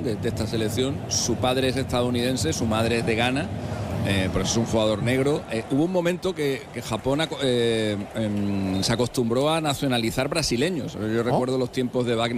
capitán de esta selección. Su padre es estadounidense, su madre es de Ghana. Pero es un jugador negro. Hubo un momento que Japón se acostumbró a nacionalizar brasileños. Yo recuerdo los tiempos de Wagner